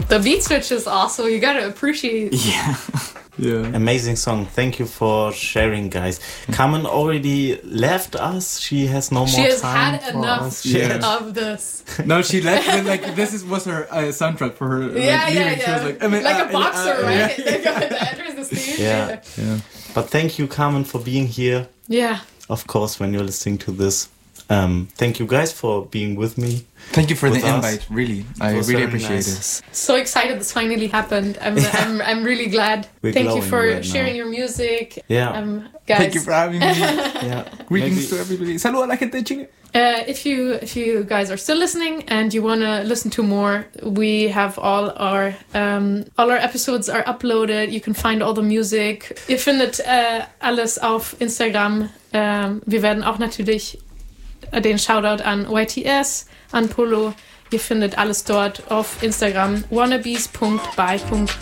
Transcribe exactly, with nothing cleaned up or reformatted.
The beat switches also, you gotta appreciate. Yeah. Yeah. Amazing song. Thank you for sharing, guys. Carmen already left us. She has no She more has time had for enough us. Yeah. of this. No, she left. But like this is was her uh, soundtrack for her. Like, Yeah, yeah, leaving. yeah. She was like, I mean, like uh, a boxer, uh, uh, right? Yeah. They got the enters the stage. Yeah. Yeah. But thank you, Carmen, for being here. Yeah. Of course, when you're listening to this. Um, thank you guys for being with me. Thank you for With the us. invite. Really, I It was really very appreciate nice. it. So excited this finally happened. I'm I'm, I'm really glad. We're Thank you glowing for right sharing now. your music. Yeah. Um, guys. Thank you for having me. Yeah. Greetings Maybe- to everybody. Saludos a la gente de Chile. Uh, if you if you guys are still listening and you want to listen to more, we have all our um, all our episodes are uploaded. You can find all the music. Ihr findet äh, alles auf Instagram. Ähm, wir werden auch natürlich den Shoutout an Y T S, an Polo. Ihr findet alles dort auf Instagram wannabes punkt by punkt